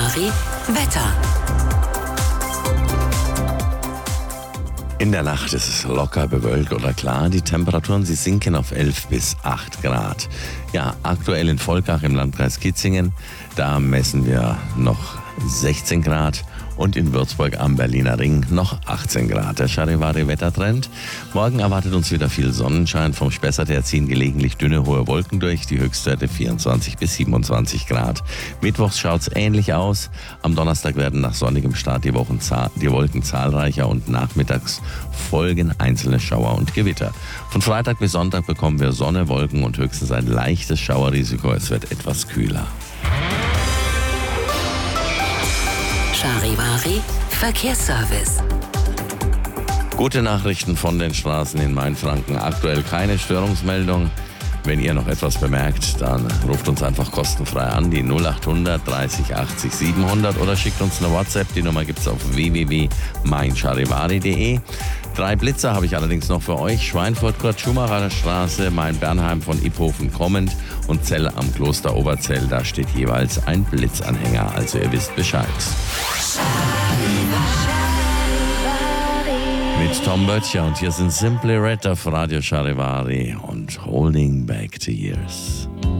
Charivari Wetter. In der Nacht ist es locker bewölkt oder klar. Die Temperaturen, sie sinken auf 11 bis 8 Grad. Ja, aktuell in Volkach im Landkreis Kitzingen, da messen wir noch 16 Grad und in Würzburg am Berliner Ring noch 18 Grad. Der Charivari-Wettertrend. Morgen erwartet uns wieder viel Sonnenschein. Vom Spessart her ziehen gelegentlich dünne, hohe Wolken durch. Die Höchstwerte 24 bis 27 Grad. Mittwochs schaut es ähnlich aus. Am Donnerstag werden nach sonnigem Start die Wolken zahlreicher und nachmittags folgen einzelne Schauer und Gewitter. Von Freitag bis Sonntag bekommen wir Sonne, Wolken und höchstens ein leichtes Schauerrisiko. Es wird etwas kühler. Charivari Verkehrsservice. Gute Nachrichten von den Straßen in Mainfranken. Aktuell keine Störungsmeldung. Wenn ihr noch etwas bemerkt, dann ruft uns einfach kostenfrei an, die 0800 30 80 700 oder schickt uns eine WhatsApp. Die Nummer gibt es auf www.meincharivari.de. 3 Blitzer habe ich allerdings noch für euch. Schweinfurt, Kurt-Schumacher Straße, Main-Bernheim von Iphofen kommend und Zell am Kloster Oberzell. Da steht jeweils ein Blitzanhänger, also ihr wisst Bescheid. Mit Tom Böttcher und hier sind Simply Red auf Radio Charivari und Holding Back the Years.